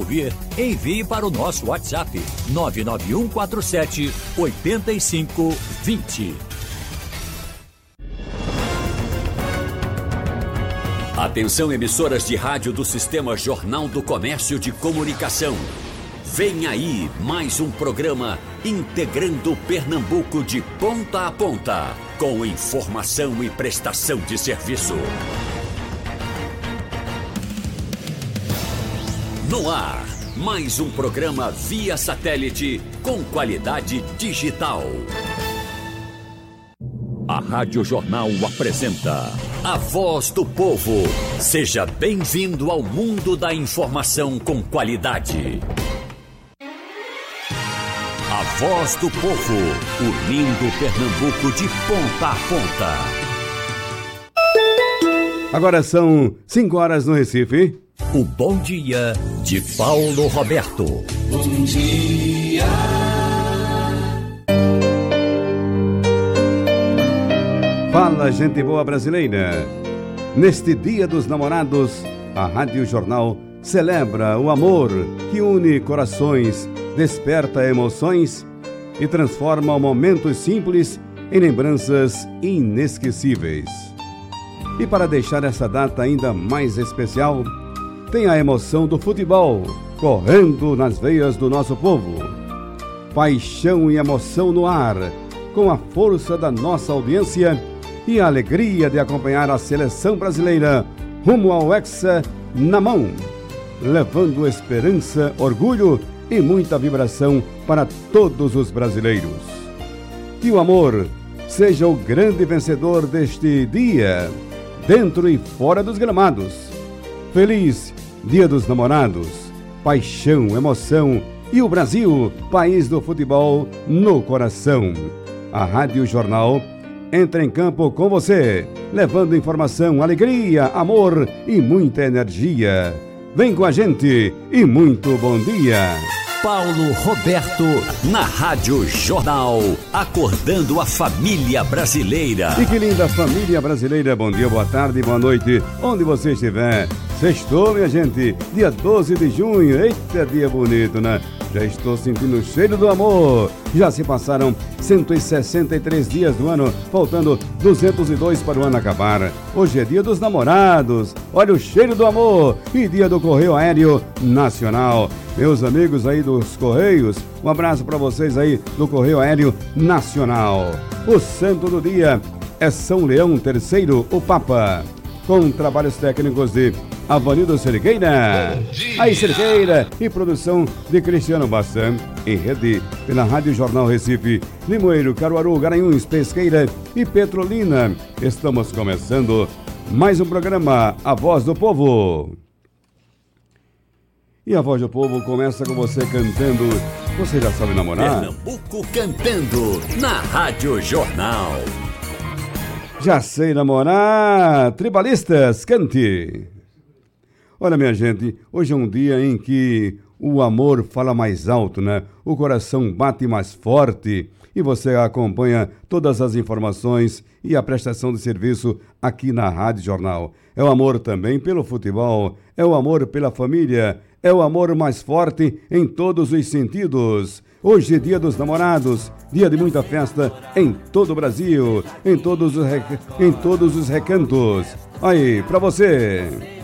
ouvir, envie para o nosso WhatsApp 99147 8520. Atenção, emissoras de rádio do Sistema Jornal do Comércio de Comunicação. Vem aí mais um programa integrando Pernambuco de ponta a ponta, com informação e prestação de serviço. No ar, mais um programa via satélite com qualidade digital. A Rádio Jornal apresenta A Voz do Povo. Seja bem-vindo ao mundo da informação com qualidade. A Voz do Povo, unindo Pernambuco de ponta a ponta. Agora são 5 horas no Recife. O Bom Dia de Paulo Roberto. Bom dia. Fala, gente boa brasileira. Neste Dia dos Namorados, a Rádio Jornal celebra o amor que une corações, desperta emoções e transforma momentos simples em lembranças inesquecíveis. E para deixar essa data ainda mais especial, tem a emoção do futebol correndo nas veias do nosso povo. Paixão e emoção no ar, com a força da nossa audiência e a alegria de acompanhar a seleção brasileira rumo ao Hexa na mão, levando esperança, orgulho e muita vibração para todos os brasileiros. Que o amor seja o grande vencedor deste dia, dentro e fora dos gramados. Feliz Dia dos Namorados, paixão, emoção e o Brasil, país do futebol no coração. A Rádio Jornal entra em campo com você, levando informação, alegria, amor e muita energia. Vem com a gente e muito bom dia. Paulo Roberto, na Rádio Jornal, acordando a família brasileira. E que linda família brasileira, bom dia, boa tarde, boa noite, onde você estiver. Sextou, minha gente, dia 12 de junho, eita dia bonito, né? Já estou sentindo o cheiro do amor. Já se passaram 163 dias do ano, faltando 202 para o ano acabar. Hoje é dia dos namorados, olha o cheiro do amor, e dia do Correio Aéreo Nacional. Meus amigos aí dos Correios, um abraço para vocês aí do Correio Aéreo Nacional. O santo do dia é São Leão III, o Papa, com trabalhos técnicos de Avanildo Cerqueira. Aí Cerqueira e produção de Cristiano Bassan, em rede pela Rádio Jornal Recife, Limoeiro, Caruaru, Garanhuns, Pesqueira e Petrolina. Estamos começando mais um programa, A Voz do Povo. E a Voz do Povo começa com você cantando. Você já sabe namorar? Pernambuco cantando na Rádio Jornal. Já sei namorar. Tribalistas, cante. Olha, minha gente, hoje é um dia em que o amor fala mais alto, né? O coração bate mais forte e você acompanha todas as informações e a prestação de serviço aqui na Rádio Jornal. É o amor também pelo futebol, é o amor pela família, é o amor mais forte em todos os sentidos. Hoje é dia dos namorados, dia de muita festa em todo o Brasil, em todos os recantos. Aí, pra você.